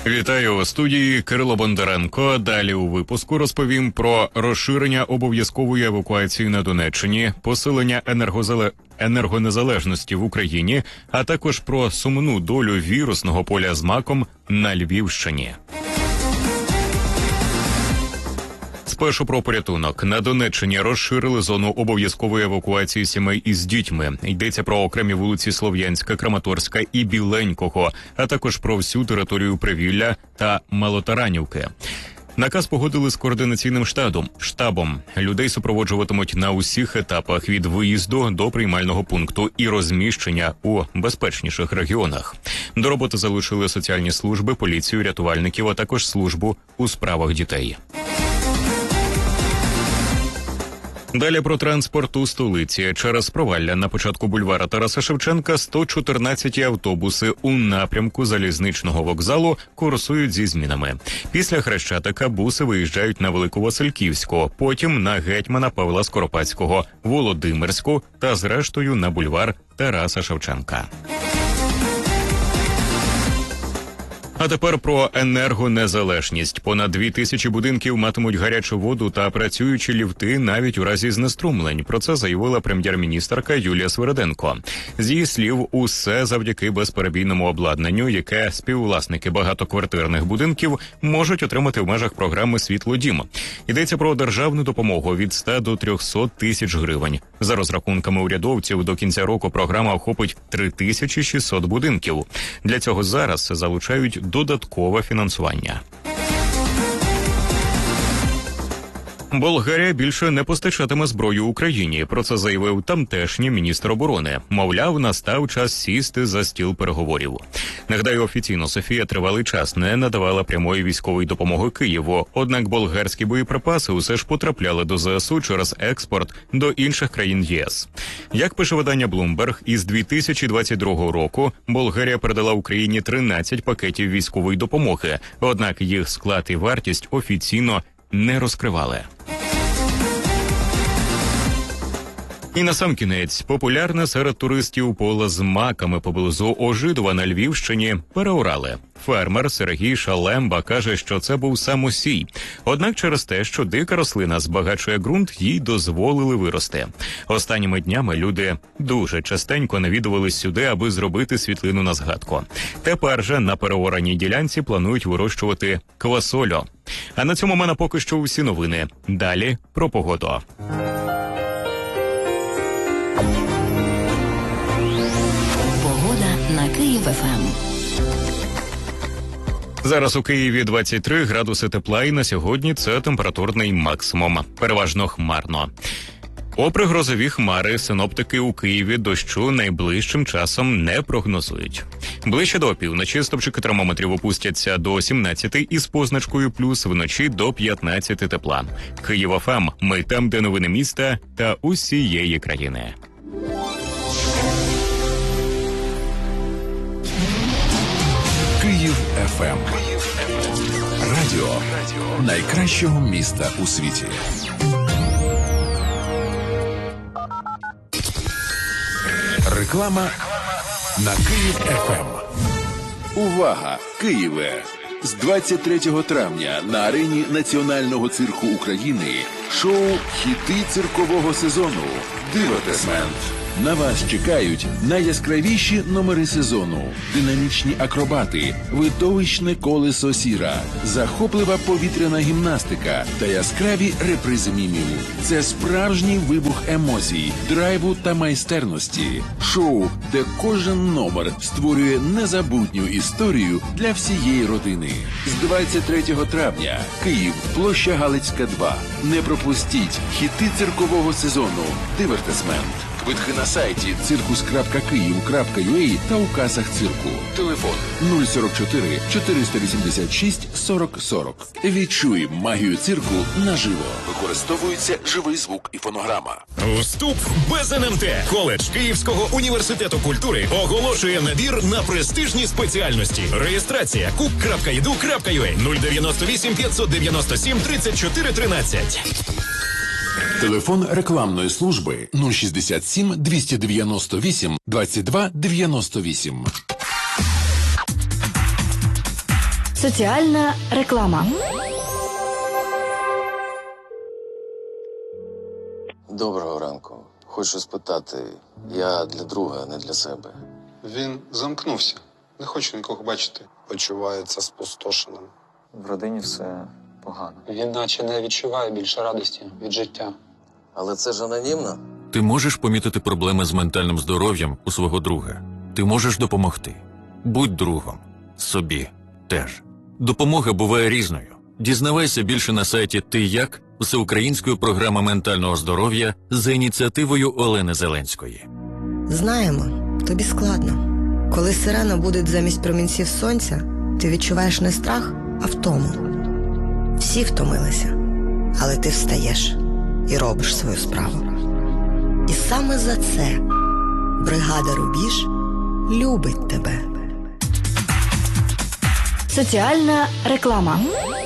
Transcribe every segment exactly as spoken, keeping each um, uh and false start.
Вітаю у студії Кирило Бондаренко. Далі у випуску розповім про розширення обов'язкової евакуації на Донеччині, посилення енергозале... енергонезалежності в Україні, а також про сумну долю вірусного поля з маком на Львівщині. Спершу про порятунок. На Донеччині розширили зону обов'язкової евакуації сімей із дітьми. Йдеться про окремі вулиці Слов'янська, Краматорська і Біленького, а також про всю територію Привілля та Малотаранівки. Наказ погодили з координаційним штабом. штабом. Людей супроводжуватимуть на усіх етапах від виїзду до приймального пункту і розміщення у безпечніших регіонах. До роботи залучили соціальні служби, поліцію, рятувальників, а також службу у справах дітей. Далі про транспорт у столиці. Через провалля на початку бульвара Тараса Шевченка сто чотирнадцять автобуси у напрямку залізничного вокзалу курсують зі змінами. Після Хрещатика буси виїжджають на Великовасильківську, потім на Гетьмана Павла Скоропадського, Володимирську та зрештою на бульвар Тараса Шевченка. А тепер про енергонезалежність. Понад дві тисячі будинків матимуть гарячу воду та працюючі ліфти навіть у разі знеструмлень. Про це заявила прем'єр-міністерка Юлія Свериденко. З її слів, усе завдяки безперебійному обладнанню, яке співвласники багатоквартирних будинків можуть отримати в межах програми «Світлодім». Йдеться про державну допомогу від ста до трьохсот тисяч гривень. За розрахунками урядовців, до кінця року програма охопить три тисячі шістсот будинків. Для цього зараз залучають додаткове фінансування. Болгарія більше не постачатиме зброю Україні. Про це заявив тамтешній міністр оборони. Мовляв, настав час сісти за стіл переговорів. Нагадаю, офіційно Софія тривалий час не надавала прямої військової допомоги Києву. Однак болгарські боєприпаси усе ж потрапляли до ЗСУ через експорт до інших країн ЄС. Як пише видання Bloomberg, із дві тисячі двадцять другого року Болгарія передала Україні тринадцять пакетів військової допомоги. Однак їх склад і вартість офіційно не розкривали. І насамкінець, популярне серед туристів поле з маками поблизу Ожидова на Львівщині переорали. Фермер Сергій Шалемба каже, що це був самосій. Однак через те, що дика рослина збагачує ґрунт, їй дозволили вирости. Останніми днями люди дуже частенько навідувались сюди, аби зробити світлину на згадку. Тепер же на переораній ділянці планують вирощувати квасолю. А на цьому в мене поки що всі новини. Далі про погоду. На Київ-ФМ. Зараз у Києві двадцять три градуси тепла, і на сьогодні це температурний максимум. Переважно хмарно. Попри грозові хмари, синоптики у Києві дощу найближчим часом не прогнозують. Ближче до опівночі стопчики термометрів опустяться до сімнадцяти із позначкою плюс, вночі до п'ятнадцяти тепла. Київ-ФМ. Ми там, де новини міста та усієї країни. Київ-ФМ. Радіо найкращого міста у світі. Реклама на Київ-ФМ. Увага! Києве! З двадцять третього травня на арені Національного цирку України шоу «Хіти циркового сезону» «Дивертисмент». На вас чекають найяскравіші номери сезону, динамічні акробати, видовищне колесо сіра, захоплива повітряна гімнастика та яскраві репризи мімів. Це справжній вибух емоцій, драйву та майстерності. Шоу, де кожен номер створює незабутню історію для всієї родини. З двадцять третього травня. Київ, площа Галицька, два. Не пропустіть хіти циркового сезону «Дивертисмент». Квитки на сайті циркус крапка київ крапка ю а та у касах цирку. Телефон нуль сорок чотири чотириста вісімдесят шість сорок сорок. Відчуй магію цирку наживо. Використовується живий звук і фонограма. Вступ без ен ем те. Коледж Київського університету культури оголошує набір на престижні спеціальності. Реєстрація кук крапка і ді ю крапка ю а нуль дев'яносто вісім п'ятсот дев'яносто сім тридцять чотири тринадцять. Телефон рекламної служби нуль шістдесят сім двісті дев'яносто вісім двадцять два дев'яносто вісім. Соціальна реклама. Доброго ранку. Хочу спитати, я для друга, а не для себе. Він замкнувся. Не хоче нікого бачити. Почувається спустошеним. В родині все погано. Він наче не відчуває більше радості від життя. Але це ж анонімно. Ти можеш помітити проблеми з ментальним здоров'ям у свого друга. Ти можеш допомогти. Будь другом. Собі теж. Допомога буває різною. Дізнавайся більше на сайті «Ти як?» всеукраїнської програми ментального здоров'я за ініціативою Олени Зеленської. Знаємо, тобі складно. Коли сирена буде замість промінців сонця, ти відчуваєш не страх, а втому. Всі втомилися, але ти встаєш і робиш свою справу. І саме за це бригада «Рубіж» любить тебе. Соціальна реклама.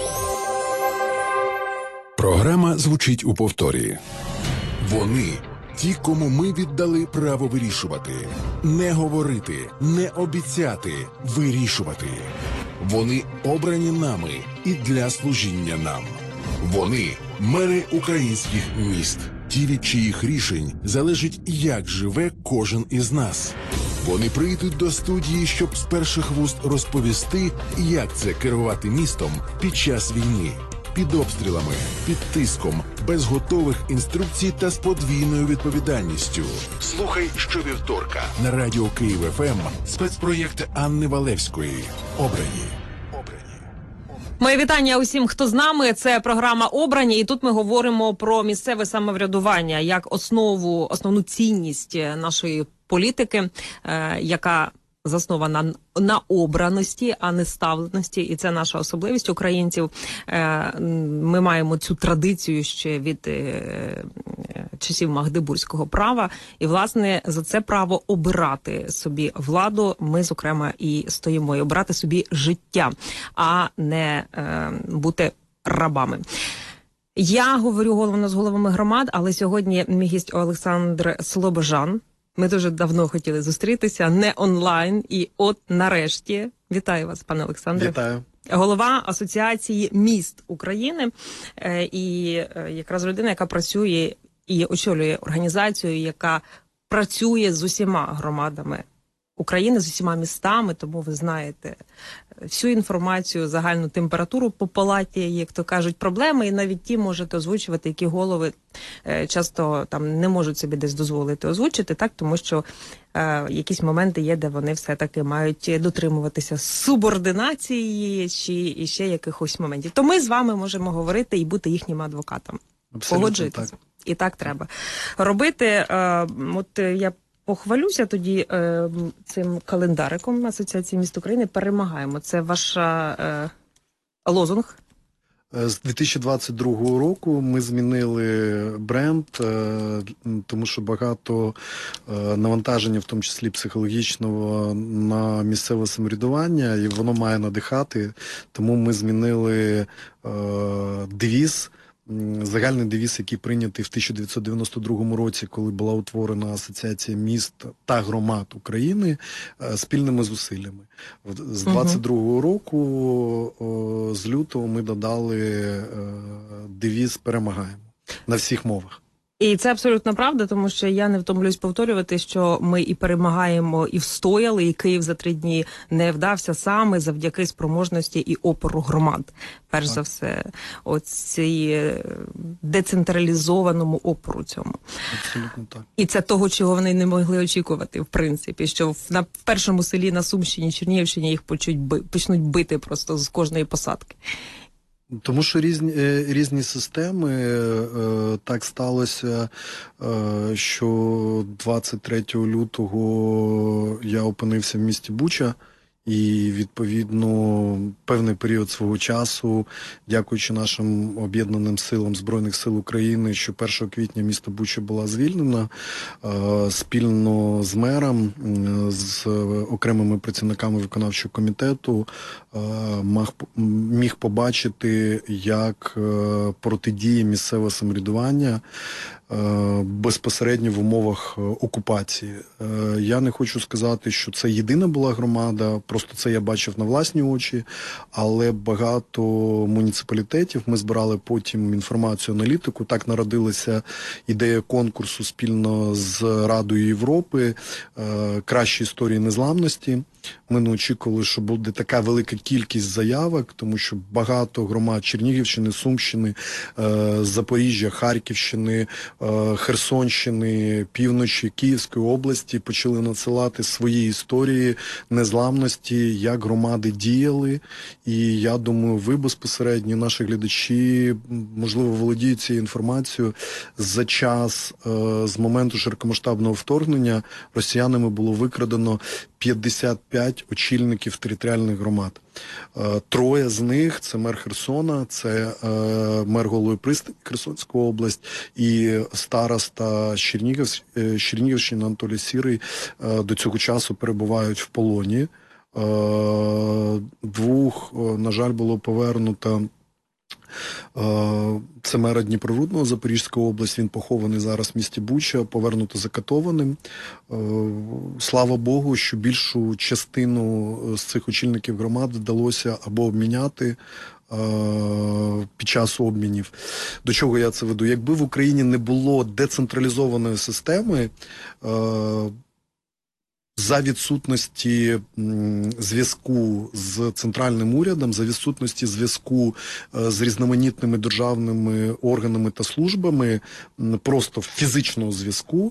Програма звучить у повторі. Вони – ті, кому ми віддали право вирішувати. Не говорити, не обіцяти, вирішувати. Вони обрані нами і для служіння нам. Вони – мери українських міст. Ті, від чиїх рішень залежить, як живе кожен із нас. Вони прийдуть до студії, щоб з перших вуст розповісти, як це керувати містом під час війни. Під обстрілами, під тиском, без готових інструкцій та з подвійною відповідальністю. Слухай щовівторка на радіо Київ еф ем спецпроєкт Анни Валевської «Обрані». Моє вітання усім, хто з нами. Це програма «Обрані», і тут ми говоримо про місцеве самоврядування як основу, основну цінність нашої політики, е, яка заснована на обраності, а не ставленості, і це наша особливість українців. Ми маємо цю традицію ще від часів Магдебурзького права, і, власне, за це право обирати собі владу ми, зокрема, і стоїмо, і обирати собі життя, а не бути рабами. Я говорю головно з головами громад, але сьогодні мій гість Олександр Слобожан. Ми дуже давно хотіли зустрітися, не онлайн, і от нарешті. Вітаю вас, пане Олександре. Вітаю. Голова Асоціації міст України і якраз людина, яка працює і очолює організацію, яка працює з усіма громадами України, з усіма містами, тому ви знаєте всю інформацію, загальну температуру по палаті, як то кажуть, проблеми, і навіть ті можете озвучувати, які голови е, часто там не можуть собі десь дозволити озвучити, так, тому що е, якісь моменти є, де вони все-таки мають дотримуватися субординації чи ще якихось моментів. То ми з вами можемо говорити і бути їхніми адвокатами. Погоджуєтесь? І так треба робити. Е, от я похвалюся тоді е, цим календариком Асоціації міст України. Перемагаємо. Це ваш е, лозунг? З дві тисячі двадцять другого року ми змінили бренд, е, тому що багато е, навантаження, в тому числі психологічного, на місцеве самоврядування, і воно має надихати. Тому ми змінили е, девіз. Загальний девіз, який прийнятий в тисяча дев'ятсот дев'яносто другому році, коли була утворена Асоціація міст та громад України, спільними зусиллями. З двадцять другого року, з лютого, ми додали девіз «Перемагаємо» на всіх мовах. І це абсолютно правда, тому що я не втомлюсь повторювати, що ми і перемагаємо, і встояли, і Київ за три дні не вдався саме завдяки спроможності і опору громад. Перш так. за все, оці децентралізованому опору цьому. Абсолютно так. І це того, чого вони не могли очікувати, в принципі, що в, на в першому селі на Сумщині, Чернігівщині їх почуть би, почнуть бити просто з кожної посадки. Тому що різні, різні системи, так сталося, що двадцять третього лютого я опинився в місті Буча, і, відповідно, певний період свого часу, дякуючи нашим об'єднаним силам Збройних сил України, що першого квітня місто Буча була звільнена, спільно з мером, з окремими працівниками виконавчого комітету, міг побачити, як протидіє місцеве самоврядування безпосередньо в умовах окупації. Я не хочу сказати, що це єдина була громада, просто просто це я бачив на власні очі, але багато муніципалітетів, ми збирали потім інформацію, аналітику, так народилася ідея конкурсу спільно з Радою Європи «Кращі історії незламності». Ми не очікували, що буде така велика кількість заявок, тому що багато громад Чернігівщини, Сумщини, Запоріжжя, Харківщини, Херсонщини, півночі, Київської області почали надсилати свої історії незламності, як громади діяли. І я думаю, ви безпосередньо, наші глядачі, можливо, володіють цією інформацією. За час, з моменту широкомасштабного вторгнення, росіянами було викрадено п'ятдесят п'ять очільників територіальних громад. Троє з них – це мер Херсона, це мер Голої Пристані, Херсонська область, і староста Чернігів, Чернігівщини Анатолій Сірий до цього часу перебувають в полоні. Двох, на жаль, було повернуто. Це мера Дніпрорудного, Запорізька область, він похований зараз в місті Буча, повернуто закатованим. Слава Богу, що більшу частину з цих очільників громад вдалося або обміняти під час обмінів. До чого я це веду? Якби в Україні не було децентралізованої системи, за відсутності зв'язку з центральним урядом, за відсутності зв'язку з різноманітними державними органами та службами, просто фізичного зв'язку,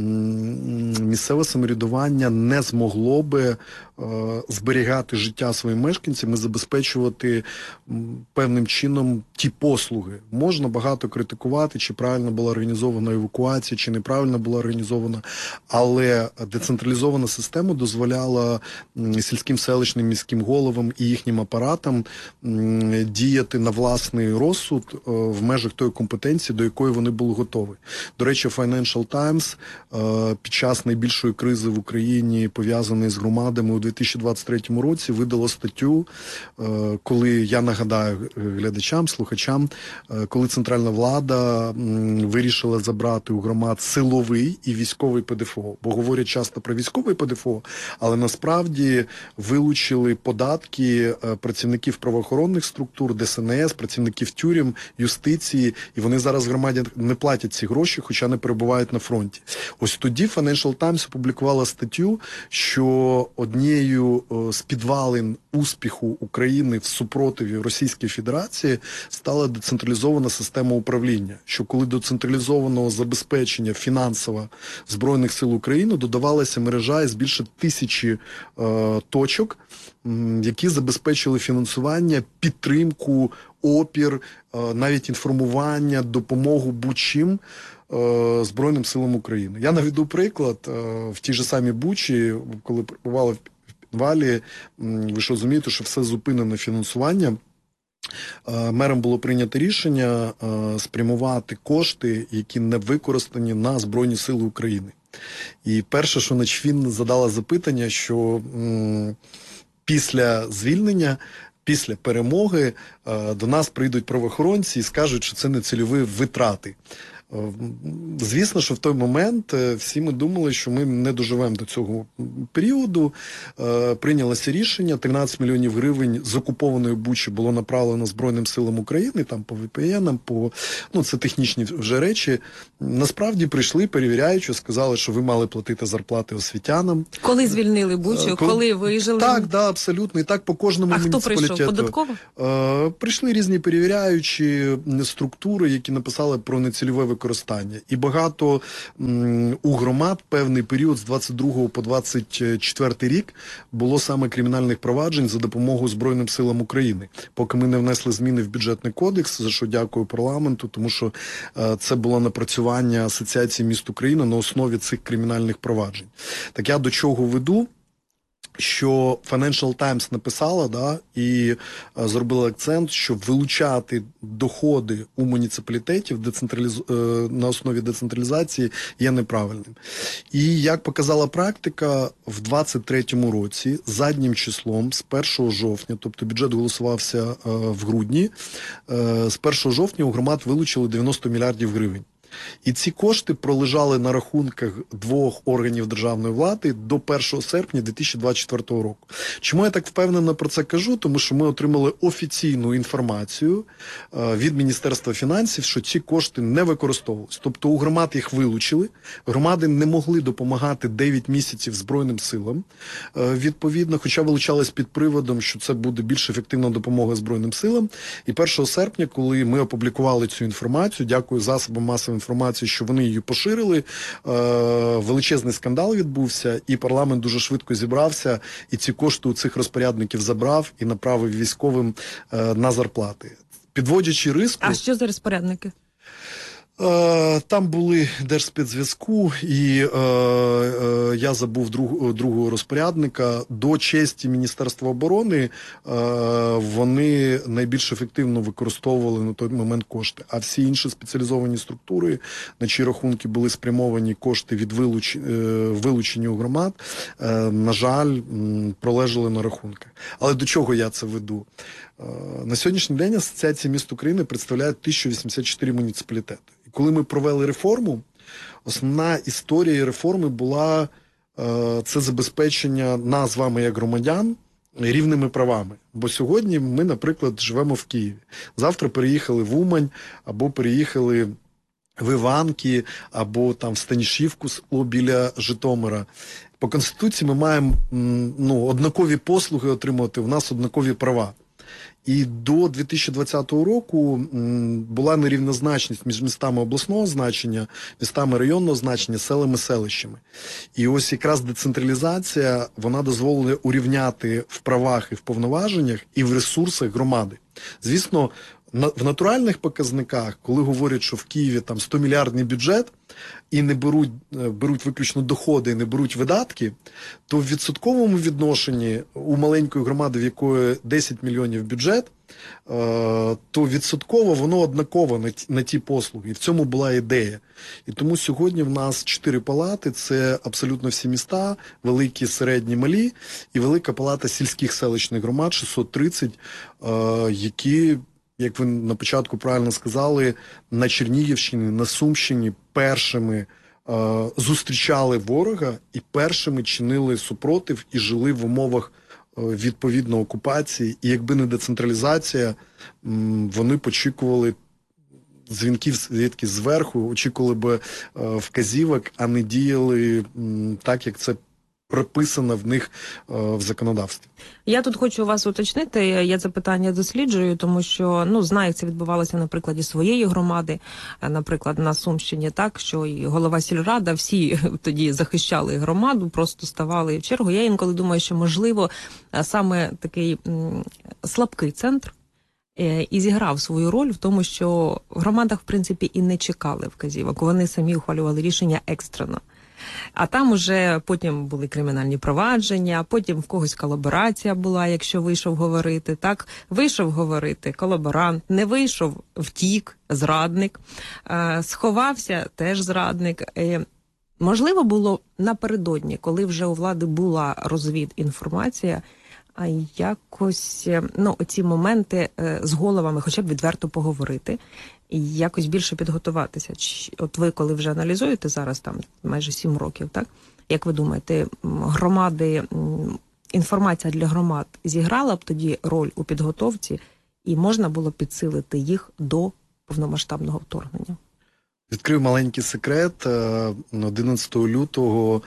місцеве самоврядування не змогло би зберігати життя своїм мешканцям і забезпечувати певним чином ті послуги. Можна багато критикувати, чи правильно була організована евакуація, чи неправильно була організована, але децентралізована система дозволяла сільським, селищним, міським головам і їхнім апаратам діяти на власний розсуд в межах тої компетенції, до якої вони були готові. До речі, Financial Times під час найбільшої кризи в Україні, пов'язаної з громадами, у дві тисячі двадцять третьому році видало статтю, коли, я нагадаю глядачам, слухачам, коли центральна влада вирішила забрати у громад силовий і військовий ПДФО. Бо говорять часто про військовий ПДФО, але насправді вилучили податки працівників правоохоронних структур, Де Ес Ен Ес, працівників тюрем, юстиції, і вони зараз громаді не платять ці гроші, хоча не перебувають на фронті. Ось тоді Financial Times опублікувала статтю, що однією з підвалин успіху України в супротиві Російської Федерації стала децентралізована система управління, що коли до централізованого забезпечення фінансово Збройних сил України додавалася мережа із більше тисячі е, точок, м, які забезпечили фінансування, підтримку, опір, е, навіть інформування, допомогу будь-чим е, Збройним силам України. Я наведу приклад, е, в тій же самій Бучі, коли перебували в підвалі, ви ж розумієте, що все зупинене фінансування. Мером було прийнято рішення спрямувати кошти, які не використані, на Збройні сили України. І перше, що Начфін задала запитання, що м, після звільнення, після перемоги до нас прийдуть правоохоронці і скажуть, що це не цільові витрати. Звісно, що в той момент всі ми думали, що ми не доживемо до цього періоду. Прийнялося рішення, тринадцять мільйонів гривень з окупованої Бучі було направлено Збройним силам України, там по ві пі енам, по, ну це технічні вже речі. Насправді прийшли, перевіряючи, сказали, що ви мали платити зарплати освітянам. Коли звільнили Бучу, коли, коли виїжджали? Так, да, абсолютно. І так по кожному а муніципалітету. А хто прийшов? Податково? Прийшли різні перевіряючі структури, які написали про нецільове використання. Використання. І багато м, у громад певний період з двадцять другого по двадцять четвертий рік було саме кримінальних проваджень за допомогою Збройним силам України. Поки ми не внесли зміни в бюджетний кодекс, за що дякую парламенту, тому що е, це було напрацювання Асоціації міст України на основі цих кримінальних проваджень. Так я до чого веду? Що Financial Times написала, да, і а, зробила акцент, що вилучати доходи у муніципалітетів децентраліз... е, на основі децентралізації є неправильним. І як показала практика, в двадцять третьому році заднім числом з першого жовтня, тобто бюджет голосувався е, в грудні, е, з першого жовтня у громад вилучили дев'яносто мільярдів гривень. І ці кошти пролежали на рахунках двох органів державної влади до першого серпня дві тисячі двадцять четвертого року. Чому я так впевнено про це кажу? Тому що ми отримали офіційну інформацію е, від Міністерства фінансів, що ці кошти не використовувалися. Тобто у громад їх вилучили, громади не могли допомагати дев'ять місяців Збройним силам, е, відповідно, хоча вилучались під приводом, що це буде більш ефективна допомога Збройним силам. І першого серпня, коли ми опублікували цю інформацію, дякую засобам масової інформації, що вони її поширили, е, величезний скандал відбувся, і парламент дуже швидко зібрався, і ці кошти у цих розпорядників забрав і направив військовим е, на зарплати. Підводячи риску... А що за розпорядники? Там були Держспецзв'язку, і е, е, я забув друг, другого розпорядника. До честі Міністерства оборони е, вони найбільш ефективно використовували на той момент кошти. А всі інші спеціалізовані структури, на чиї рахунки були спрямовані кошти від вилуч, е, вилучення у громад, е, на жаль, пролежали на рахунках. Але до чого я це веду? Е, на сьогоднішній день Асоціація міст України представляє тисячу вісімдесят чотири муніципалітети. Коли ми провели реформу, основна історія реформи була е, це забезпечення нас з вами як громадян рівними правами. Бо сьогодні ми, наприклад, живемо в Києві. Завтра переїхали в Умань, або переїхали в Іванки, або там в Станішівку біля Житомира. По Конституції ми маємо ну, однакові послуги отримувати, у нас однакові права. І до дві тисячі двадцятого року була нерівнозначність між містами обласного значення, містами районного значення, селами, селищами. І ось якраз децентралізація, вона дозволила урівняти в правах і в повноваженнях, і в ресурсах громади. Звісно, в натуральних показниках, коли говорять, що в Києві там сто мільярдний бюджет, і не беруть, беруть виключно доходи, і не беруть видатки, то в відсотковому відношенні у маленької громади, в якої десять мільйонів бюджет, то відсотково воно однаково на ті, на ті послуги. І в цьому була ідея. І тому сьогодні в нас чотири палати, це абсолютно всі міста, великі, середні, малі, і велика палата сільських селищних громад, шістсот тридцять, які... як ви на початку правильно сказали, на Чернігівщині, на Сумщині першими е, зустрічали ворога і першими чинили супротив і жили в умовах е, відповідно окупації. І якби не децентралізація, м, вони очікували дзвінків звідки зверху, очікували би е, вказівок, а не діяли м, так, як це прописано в них е, в законодавстві. Я тут хочу вас уточнити, я це питання досліджую, тому що, ну, знаю, як це відбувалося на прикладі своєї громади, наприклад, на Сумщині, так, що і голова сільрада, всі тоді захищали громаду, просто ставали в чергу. Я інколи думаю, що, можливо, саме такий м, слабкий центр е, і зіграв свою роль в тому, що в громадах, в принципі, і не чекали вказівок, вони самі ухвалювали рішення екстрено. А там уже потім були кримінальні провадження, потім в когось колаборація була, якщо вийшов говорити, так? Вийшов говорити колаборант, не вийшов, втік, зрадник, е, сховався, теж зрадник. Е, можливо, було напередодні, коли вже у влади була розвідінформація, а якось, ну, оці моменти е, з головами хоча б відверто поговорити, і якось більше підготуватися. От ви, коли вже аналізуєте зараз, там майже сім років, так? Як ви думаєте, громади, інформація для громад зіграла б тоді роль у підготовці, і можна було підсилити їх до повномасштабного вторгнення? Відкрив маленький секрет. одинадцятого лютого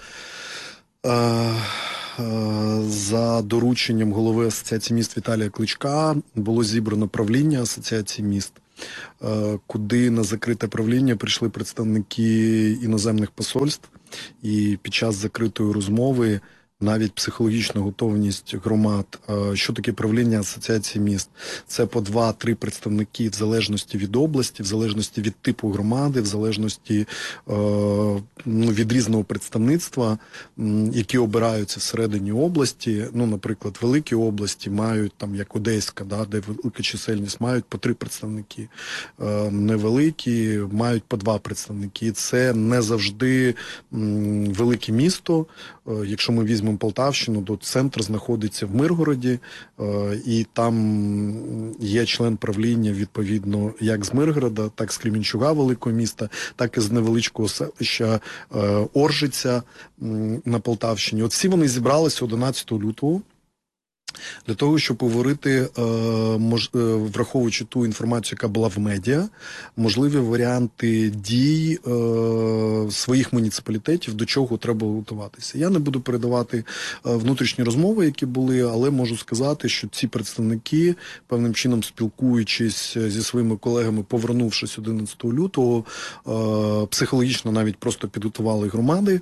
за дорученням голови Асоціації міст Віталія Кличка було зібрано правління Асоціації міст, куди на закрите правління прийшли представники іноземних посольств, і під час закритої розмови навіть психологічна готовність громад. Що таке правління Асоціації міст? Це по два-три представники в залежності від області, в залежності від типу громади, в залежності ну, від різного представництва, які обираються всередині області. Ну, наприклад, великі області мають, там, як Одеська, да, де велика чисельність, мають по три представники. Невеликі мають по два представники. Це не завжди велике місто. Якщо ми візьмемо візьмемо Полтавщину, то центр знаходиться в Миргороді, і там є член правління, відповідно, як з Миргорода, так з Кременчуга, великого міста, так і з невеличкого селища Оржиця на Полтавщині. От всі вони зібралися одинадцятого лютого для того, щоб говорити, враховуючи ту інформацію, яка була в медіа, можливі варіанти дій своїх муніципалітетів, до чого треба готуватися. Я не буду передавати внутрішні розмови, які були, але можу сказати, що ці представники, певним чином спілкуючись зі своїми колегами, повернувшись одинадцятого лютого, психологічно навіть просто підготували громади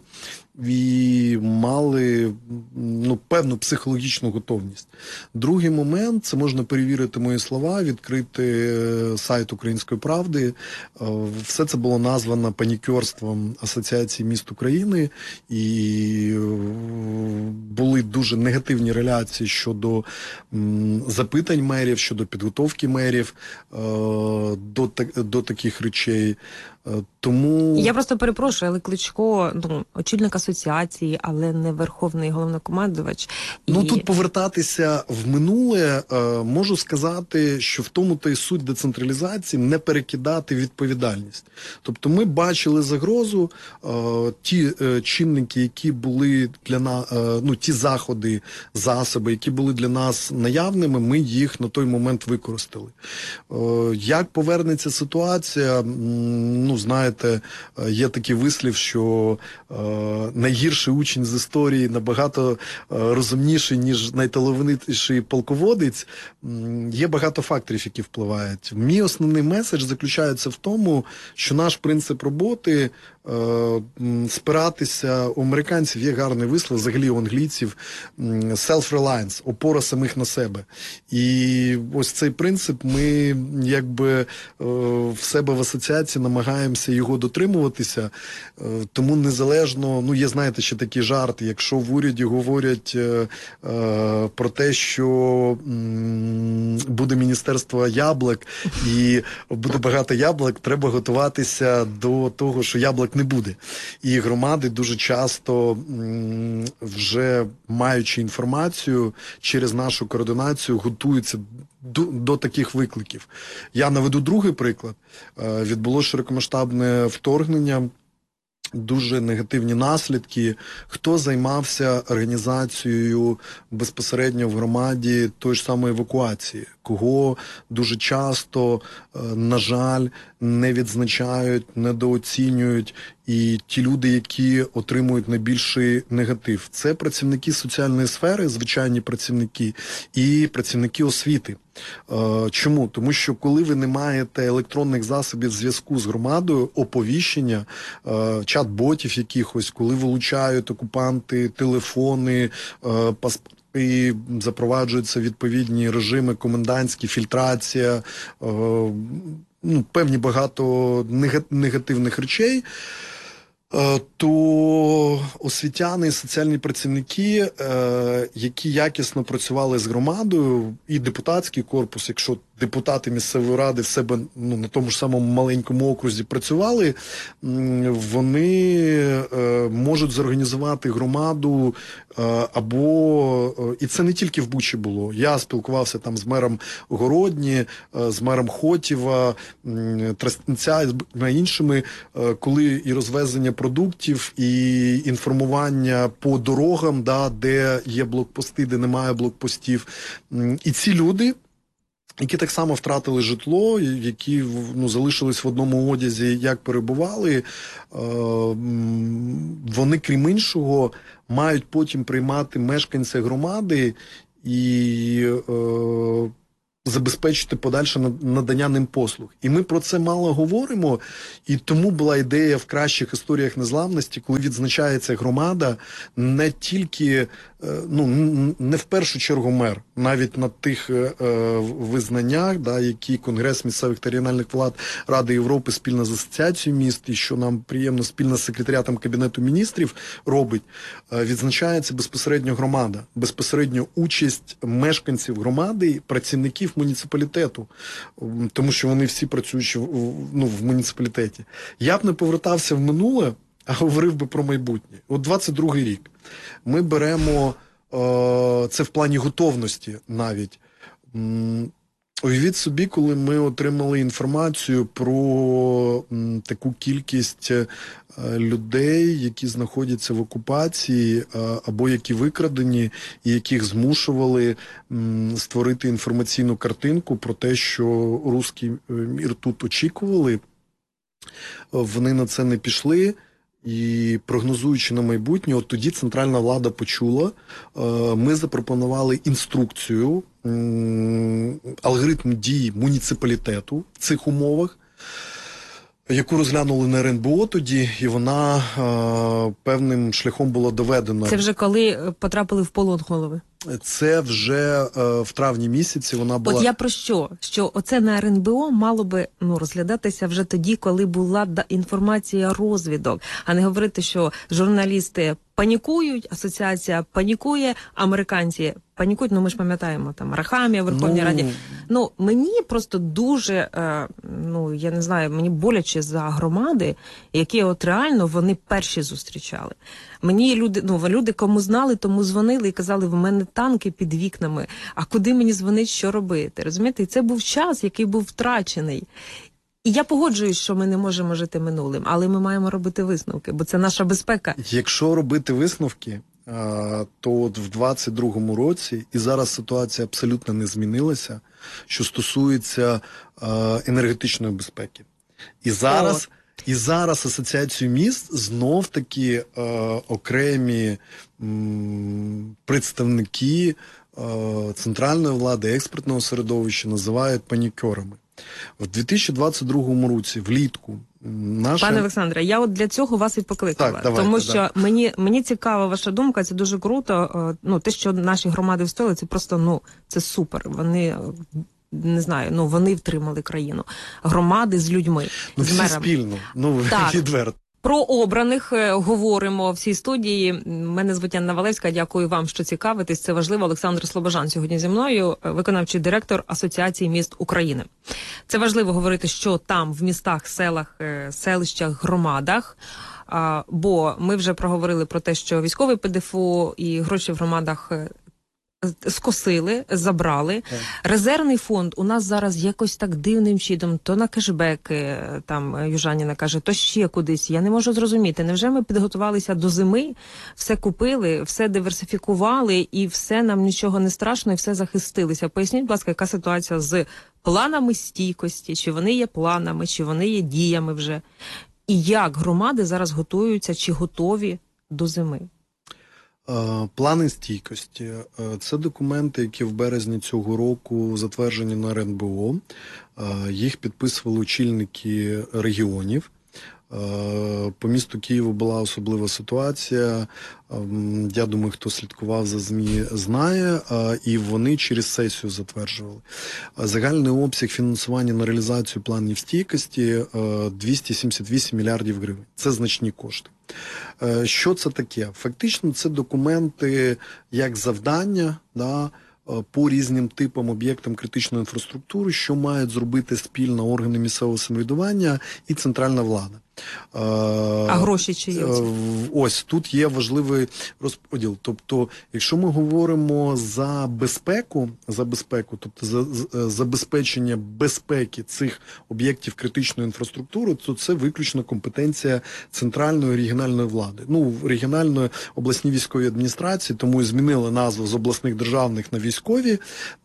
і мали, ну, певну психологічну готовність. Другий момент, це можна перевірити мої слова, відкрити сайт «Української правди». Все це було названо панікерством Асоціації міст України, і були дуже негативні реляції щодо запитань мерів, щодо підготовки мерів до, до таких речей. Тому... Я просто перепрошую, але Кличко, ну, очільник асоціації, але не верховний головнокомандувач. Ну, і... тут повертатися в минуле, е, можу сказати, що в тому та й суть децентралізації не перекидати відповідальність. Тобто ми бачили загрозу, е, ті е, чинники, які були для нас, е, ну, ті заходи, засоби, які були для нас наявними, ми їх на той момент використали. Е, як повернеться ситуація, ну, знаєте, є такий вислів, що е, найгірший учень з історії набагато е, розумніший, ніж найталановитіший полководець. Є багато факторів, які впливають. Мій основний меседж заключається в тому, що наш принцип роботи е, спиратися, у американців є гарний вислів, взагалі у англійців, self-reliance, опора самих на себе. І ось цей принцип ми якби е, в себе в асоціації намагаємося його дотримуватися, тому незалежно, ну є, знаєте, ще такий жарт, якщо в уряді говорять е, е, про те, що м, буде міністерство яблук і буде багато яблук, треба готуватися до того, що яблук не буде. І громади дуже часто, м, вже маючи інформацію, через нашу координацію готуються До, до таких викликів. Я наведу другий приклад. Відбулося широкомасштабне вторгнення, дуже негативні наслідки. Хто займався організацією безпосередньо в громаді тої ж самої евакуації? Кого дуже часто, на жаль, не відзначають, недооцінюють. І ті люди, які отримують найбільший негатив, це працівники соціальної сфери, звичайні працівники, і працівники освіти. Чому? Тому що коли ви не маєте електронних засобів зв'язку з громадою, оповіщення, чат-ботів якихось, коли вилучають окупанти телефони, паспорти, і запроваджуються відповідні режими, комендантські, фільтрація, ну, певні багато негативних речей, то освітяни і соціальні працівники, які якісно працювали з громадою, і депутатський корпус, якщо депутати місцевої ради в себе, ну, на тому ж самому маленькому окрузі працювали, вони е, можуть зорганізувати громаду е, або, е, і це не тільки в Бучі було. Я спілкувався там з мером Городні, е, з мером Хотєва, е, Тростянця і з іншими, е, коли і розвезення продуктів, і інформування по дорогам, да, де є блокпости, де немає блокпостів. І ці люди, які так само втратили житло, які, ну, залишились в одному одязі, як перебували, вони, крім іншого, мають потім приймати мешканця громади і забезпечити подальше надання ним послуг. І ми про це мало говоримо, і тому була ідея в кращих історіях незламності, коли відзначається громада, не тільки, ну, не в першу чергу мер, навіть на тих е, визнаннях, да, які Конгрес місцевих та регіональних влад Ради Європи спільно з Асоціацією міст, і що нам приємно спільно з секретаріатом Кабінету міністрів робить, е, відзначається безпосередньо громада, безпосередньо участь мешканців громади, працівників муніципалітету, тому що вони всі працюючи в, ну, в муніципалітеті. Я б не повертався в минуле, а говорив би про майбутнє. От двадцять другий рік. Ми беремо, е, це в плані готовності навіть. М, Уявіть собі, коли ми отримали інформацію про м, таку кількість е, людей, які знаходяться в окупації е, або які викрадені, і яких змушували м, створити інформаційну картинку про те, що руський мір тут очікували, вони на це не пішли. І прогнозуючи на майбутнє, от тоді центральна влада почула, ми запропонували інструкцію, алгоритм дії муніципалітету в цих умовах, яку розглянули на ер ен бе о тоді, і вона е, певним шляхом була доведена. Це вже коли потрапили в полон голови? Це вже е, в травні місяці вона була... От я про що? Що оце на ер ен бе о мало би ну, розглядатися вже тоді, коли була да, інформація розвідок, а не говорити, що журналісти панікують, асоціація панікує, американці панікують, ну ми ж пам'ятаємо, там, Рахамія в Верховній ну... Раді. Ну, мені просто дуже, е, ну, я не знаю, мені боляче за громади, які от реально вони перші зустрічали. Мені люди, ну, люди кому знали, тому дзвонили і казали, в мене танки під вікнами, а куди мені дзвонить, що робити? Розумієте? І це був час, який був втрачений. І я погоджуюсь, що ми не можемо жити минулим, але ми маємо робити висновки, бо це наша безпека. Якщо робити висновки, то от в двадцять другому році, і зараз ситуація абсолютно не змінилася, що стосується енергетичної безпеки. І зараз, і зараз Асоціацію міст знов-таки окремі м, представники центральної влади, експертного середовища називають панікерами. В дві тисячі двадцять другому році, влітку, наша... Пане Олександре, я от для цього вас і покликала. Так, давайте, тому що да. мені, мені цікава ваша думка, це дуже круто. Ну, те, що наші громади встояли, це просто, ну, це супер. Вони, не знаю, ну, вони втримали країну. Громади з людьми, ну, з всі мерами. спільно, ну, відверто. Про обраних говоримо в цій студії. Мене звуть Анна Валевська. Дякую вам, що цікавитесь. Це важливо. Олександр Слобожан сьогодні зі мною, виконавчий директор Асоціації міст України. Це важливо говорити, що там в містах, селах, селищах, громадах. Бо ми вже проговорили про те, що військовий пе де еф о і гроші в громадах скосили, забрали. Так. Резервний фонд у нас зараз якось так дивним чином, то на кешбеки, там Южаніна каже, то ще кудись. Я не можу зрозуміти, невже ми підготувалися до зими, все купили, все диверсифікували і все нам нічого не страшно і все захистилися. Поясніть, будь ласка, яка ситуація з планами стійкості, чи вони є планами, чи вони є діями вже. І як громади зараз готуються, чи готові до зими? Плани стійкості – це документи, які в березні цього року затверджені на ер ен бе о. Їх підписували очільники регіонів. По місту Києву була особлива ситуація. Я думаю, хто слідкував за ЗМІ, знає. І вони через сесію затверджували. Загальний обсяг фінансування на реалізацію планів стійкості – двісті сімдесят вісім мільярдів гривень. Це значні кошти. Що це таке? Фактично це документи як завдання, да, по різним типам об'єктам критичної інфраструктури, що мають зробити спільно органи місцевого самоврядування і центральна влада. А гроші чи є? Ось, тут є важливий розподіл. Тобто, якщо ми говоримо за безпеку, за безпеку, тобто за, за забезпечення безпеки цих об'єктів критичної інфраструктури, то це виключно компетенція центральної регіональної влади. Ну, регіональної обласні військові адміністрації, тому і змінили назву з обласних державних на військові.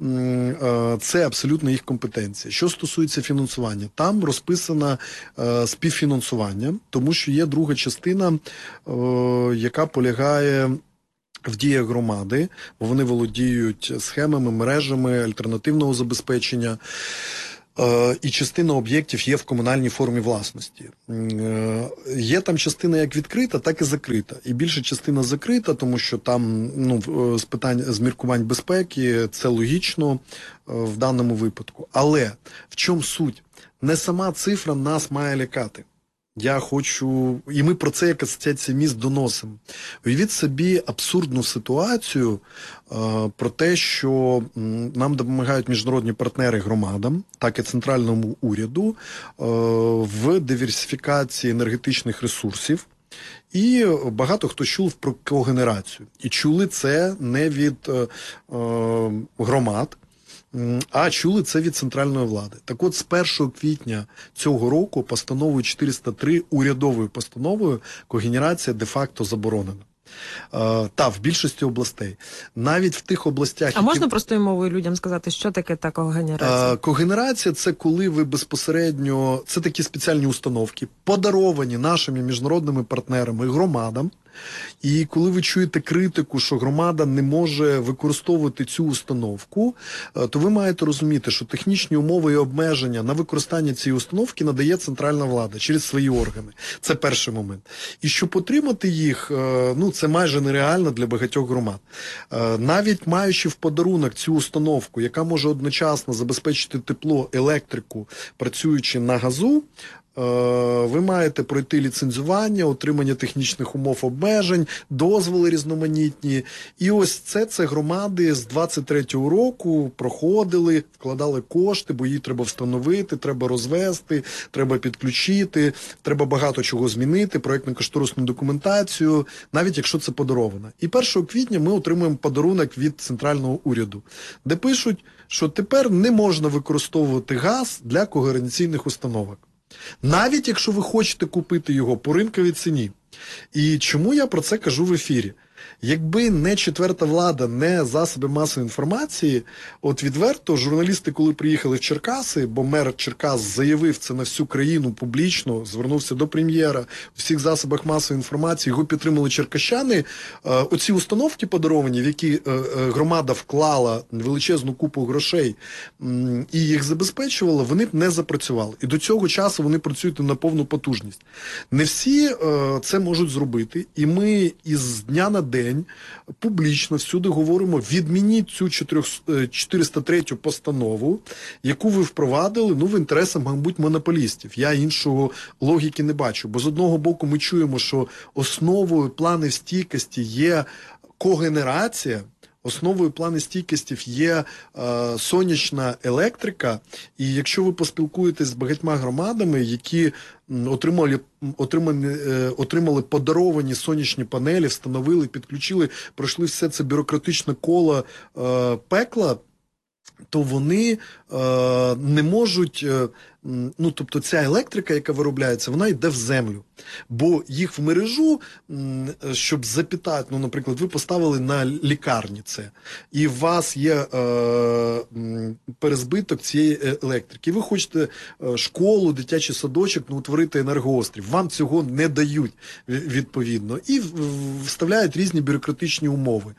Це абсолютно їх компетенція. Що стосується фінансування, там розписано співфінансування. Тому що є друга частина, о, яка полягає в діях громади, бо вони володіють схемами, мережами альтернативного забезпечення. Е, і частина об'єктів є в комунальній формі власності. Е, є там частина як відкрита, так і закрита. І більша частина закрита, тому що там ну, з питань з міркувань безпеки це логічно е, в даному випадку. Але в чому суть? Не сама цифра нас має лякати. Я хочу, і ми про це як асоціація міст доносимо. Уявіть собі абсурдну ситуацію е, про те, що м, нам допомагають міжнародні партнери громадам, так і центральному уряду, е, в диверсифікації енергетичних ресурсів. І багато хто чув про когенерацію. І чули це не від е, е, громад, а чули це від центральної влади. Так от, з першого квітня цього року постановою чотириста три, урядовою постановою, когенерація де-факто заборонена. Uh, та, в більшості областей. Навіть в тих областях... А які... можна простою мовою людям сказати, що таке та когенерація? Uh, когенерація – це коли ви безпосередньо... Це такі спеціальні установки, подаровані нашими міжнародними партнерами і громадам. І коли ви чуєте критику, що громада не може використовувати цю установку, то ви маєте розуміти, що технічні умови і обмеження на використання цієї установки надає центральна влада через свої органи. Це перший момент. І щоб отримати їх, ну, це майже нереально для багатьох громад. Навіть маючи в подарунок цю установку, яка може одночасно забезпечити тепло, електрику, працюючи на газу, ви маєте пройти ліцензування, отримання технічних умов обмежень, дозволи різноманітні. І ось це, це громади з двадцять третього року проходили, вкладали кошти, бо її треба встановити, треба розвести, треба підключити, треба багато чого змінити, проєктно-кошторисну документацію, навіть якщо це подаровано. І першого квітня ми отримуємо подарунок від центрального уряду, де пишуть, що тепер не можна використовувати газ для когенераційних установок. Навіть якщо ви хочете купити його по ринковій ціні. І чому я про це кажу в ефірі? Якби не четверта влада, не засоби масової інформації, от відверто журналісти, коли приїхали в Черкаси, бо мер Черкас заявив це на всю країну публічно, звернувся до прем'єра, у всіх засобах масової інформації, його підтримали черкащани, оці установки подаровані, в які громада вклала величезну купу грошей і їх забезпечувала, вони б не запрацювали. І до цього часу вони працюють на повну потужність. Не всі це можуть зробити, і ми із дня на день публічно всюди говоримо, відмініть цю чотириста третю постанову, яку ви впровадили, ну, в інтересах, мабуть, монополістів. Я іншого логіки не бачу. Бо з одного боку ми чуємо, що основою планів стійкості є когенерація, основою плану стійкості є е, сонячна електрика, і якщо ви поспілкуєтесь з багатьма громадами, які отримали, отримали, е, отримали подаровані сонячні панелі, встановили, підключили, пройшли все це бюрократичне коло е, пекла, то вони е, не можуть, е, ну, тобто ця електрика, яка виробляється, вона йде в землю. Бо їх в мережу, щоб запитати, ну, наприклад, ви поставили на лікарні це, і у вас є е, перезбиток цієї електрики, і ви хочете школу, дитячий садочок, ну, утворити енергоострів, вам цього не дають відповідно, і вставляють різні бюрократичні умови.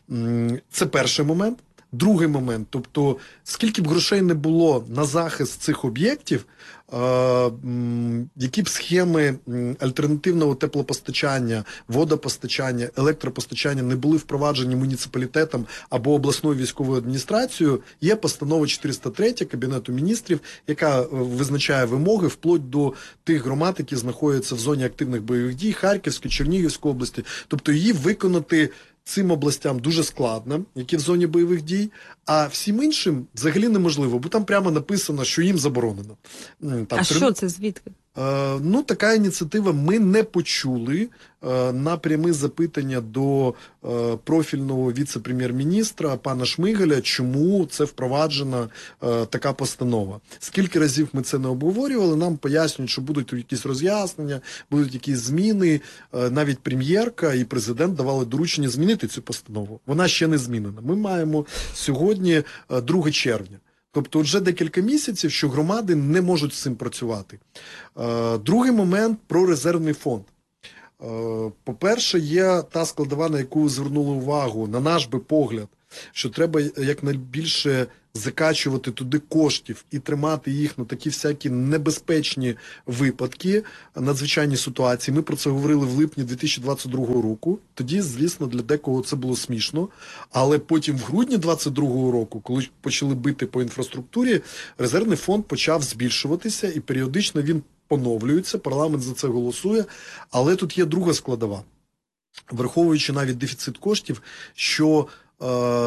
Це перший момент. Другий момент, тобто, скільки б грошей не було на захист цих об'єктів, е, які б схеми альтернативного теплопостачання, водопостачання, електропостачання не були впроваджені муніципалітетом або обласною військовою адміністрацією, є постанова чотириста три Кабінету міністрів, яка визначає вимоги вплоть до тих громад, які знаходяться в зоні активних бойових дій, Харківської, Чернігівської області, тобто її виконати цим областям дуже складно, які в зоні бойових дій, а всім іншим взагалі неможливо, бо там прямо написано, що їм заборонено. Там, а трим... що це, звідки? Е, ну, така ініціатива ми не почули е, на пряме запитання до е, профільного віце-прем'єр-міністра пана Шмигаля, чому це впроваджена е, така постанова. Скільки разів ми це не обговорювали, нам пояснюють, що будуть якісь роз'яснення, будуть якісь зміни. Е, навіть прем'єрка і президент давали доручення змінити цю постанову. Вона ще не змінена. Ми маємо сьогодні е, друге червня. Тобто вже декілька місяців, що громади не можуть з цим працювати. Е, другий момент про резервний фонд. Е, по-перше, є та складова, на яку ви звернули увагу, на наш би погляд, що треба якнайбільше закачувати туди коштів і тримати їх на такі всякі небезпечні випадки, надзвичайні ситуації. Ми про це говорили в липні дві тисячі двадцять другого року. Тоді, звісно, для декого це було смішно. Але потім в грудні двадцять другого року, коли почали бити по інфраструктурі, резервний фонд почав збільшуватися і періодично він поновлюється, парламент за це голосує. Але тут є друга складова. Враховуючи навіть дефіцит коштів, що е,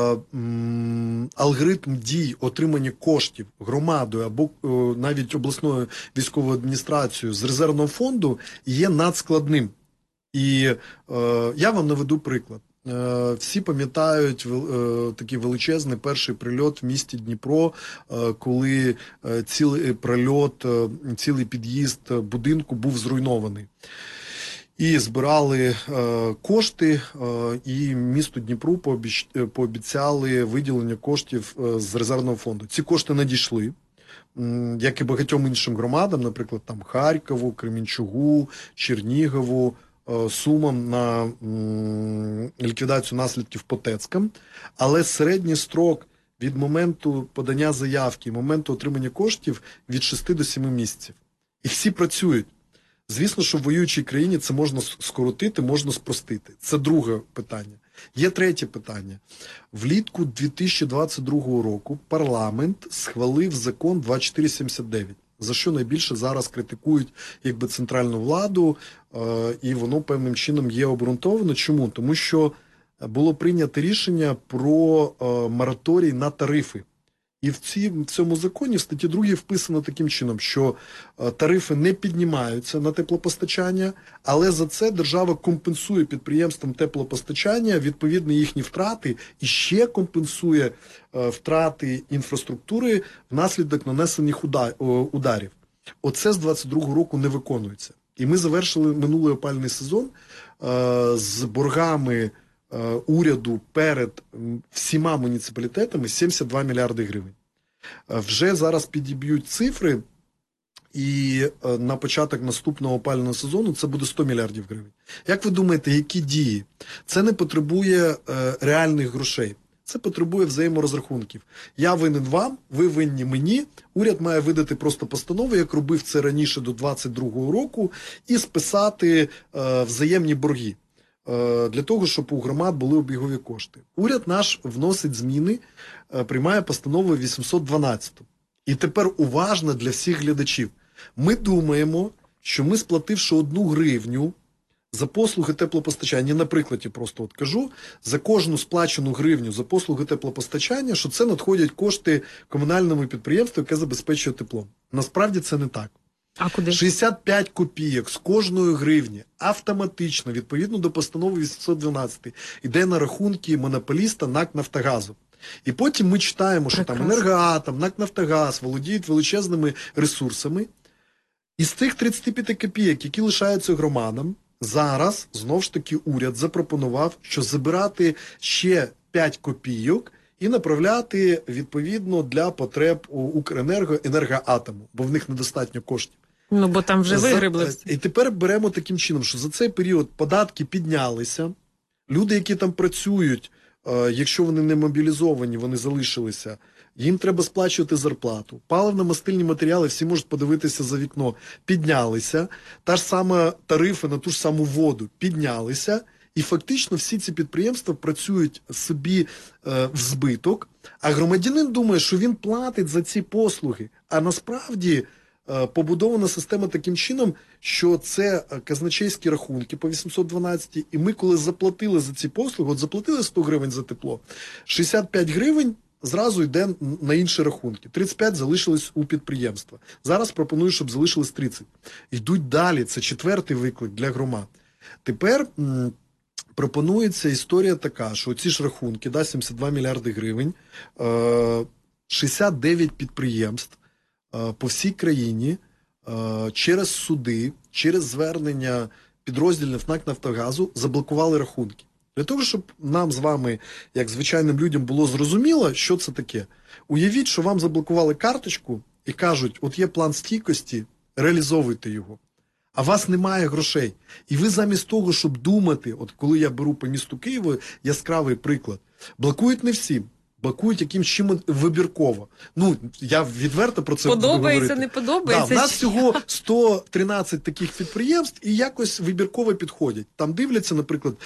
м, алгоритм дій отримання коштів громадою або е, навіть обласною військовою адміністрацією з резервного фонду є надскладним. І е, я вам наведу приклад. Е, всі пам'ятають е, такий величезний перший прильот в місті Дніпро, е, коли е, цілий прильот, е, цілий під'їзд будинку був зруйнований. І збирали е, кошти, е, і місту Дніпру пообіч, пообіцяли виділення коштів е, з резервного фонду. Ці кошти надійшли, м, як і багатьом іншим громадам, наприклад, там Харкову, Кременчугу, Чернігову, е, Сумам на м, ліквідацію наслідків по ТЕЦкам. Але середній строк від моменту подання заявки, моменту отримання коштів від шести до семи місяців. І всі працюють. Звісно, що в воюючій країні це можна скоротити, можна спростити. Це друге питання. Є третє питання. Влітку дві тисячі двадцять другого року парламент схвалив закон двадцять чотири сімдесят дев'ять, за що найбільше зараз критикують якби центральну владу, е- і воно певним чином є обґрунтовано. Чому? Тому що було прийнято рішення про е- мораторій на тарифи. І в, ці, в цьому законі в статті другій вписано таким чином, що е, тарифи не піднімаються на теплопостачання, але за це держава компенсує підприємствам теплопостачання відповідно їхні втрати і ще компенсує е, втрати інфраструктури внаслідок нанесених уда, о, ударів. Оце з двадцять другого року не виконується. І ми завершили минулий опалювальний сезон е, з боргами уряду перед всіма муніципалітетами сімдесят два мільярди гривень. Вже зараз підіб'ють цифри, і на початок наступного опалювального сезону це буде сто мільярдів гривень. Як ви думаєте, які дії? Це не потребує е, реальних грошей. Це потребує взаєморозрахунків. Я винен вам, ви винні мені. Уряд має видати просто постанову, як робив це раніше до двадцять другого року, і списати е, взаємні борги. Для того, щоб у громад були обігові кошти. Уряд наш вносить зміни, приймає постанову вісімсот дванадцять. І тепер уважно для всіх глядачів. Ми думаємо, що ми, сплативши одну гривню за послуги теплопостачання, на прикладі просто от кажу, за кожну сплачену гривню за послуги теплопостачання, що це надходять кошти комунальному підприємству, яке забезпечує теплом. Насправді це не так. А куди? шістдесят п'ять копійок з кожної гривні автоматично, відповідно до постанови вісімсот дванадцять, йде на рахунки монополіста НАК «Нафтогазу». І потім ми читаємо, що Прекрасно. там «Енергоатом», НАК «Нафтогаз» володіють величезними ресурсами. Із цих тридцять п'ять копійок, які лишаються громадам, зараз, знов ж таки, уряд запропонував, що забирати ще п'ять копійок і направляти, відповідно, для потреб Укренерго, Енергоатому, бо в них недостатньо коштів. Ну, бо там вже вигребли. І тепер беремо таким чином, що за цей період податки піднялися, люди, які там працюють, якщо вони не мобілізовані, вони залишилися, їм треба сплачувати зарплату. Паливно-мастильні матеріали, всі можуть подивитися за вікно, піднялися. Та ж сама тарифи на ту ж саму воду піднялися. І фактично всі ці підприємства працюють собі е, в збиток, а громадянин думає, що він платить за ці послуги. А насправді е, побудована система таким чином, що це казначейські рахунки по вісімсот дванадцять, і ми коли заплатили за ці послуги, от заплатили сто гривень за тепло, шістдесят п'ять гривень зразу йде на інші рахунки. тридцять п'ять залишились у підприємства. Зараз пропоную, щоб залишилось тридцять. Йдуть далі, це четвертий виклик для громад. Тепер м, пропонується історія така, що ці ж рахунки, да, сімдесят два мільярди гривень, е, шістдесят дев'ять підприємств е, по всій країні е, через суди, через звернення підрозділів НАК «Нафтогазу» заблокували рахунки. Для того, щоб нам з вами, як звичайним людям, було зрозуміло, що це таке. Уявіть, що вам заблокували карточку і кажуть, от є план стійкості, реалізовуйте його. А у вас немає грошей. І ви замість того, щоб думати, от коли я беру по місту Києву яскравий приклад, блокують не всі, блокують якимсь чим вибірково. Ну, я відверто про це буду говорити. Подобається, не подобається. Да, в нас всього сто тринадцять таких підприємств і якось вибірково підходять. Там дивляться, наприклад,